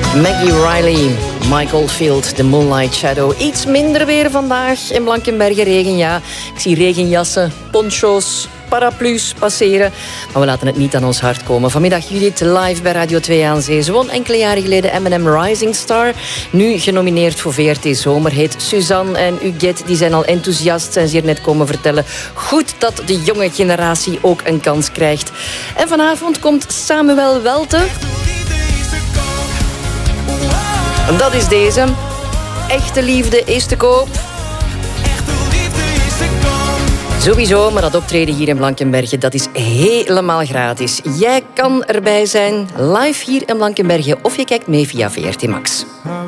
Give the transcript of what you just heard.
Maggie Riley, Michael Field, The Moonlight Shadow. Iets minder weer vandaag in Blankenberge, regen, ja. Ik zie regenjassen, poncho's, paraplu's passeren. Maar we laten het niet aan ons hart komen. Vanmiddag Judith live bij Radio 2 aan Zee. Ze won enkele jaren geleden M&M Rising Star. Nu genomineerd voor VRT Zomerhit. Suzanne en Huguette die zijn al enthousiast, zijn ze hier net komen vertellen. Goed dat de jonge generatie ook een kans krijgt. En vanavond komt Samuel Welte. En dat is deze. Echte liefde is te koop. Sowieso, maar dat optreden hier in Blankenberge, dat is helemaal gratis. Jij kan erbij zijn, live hier in Blankenberge, of je kijkt mee via VRT Max.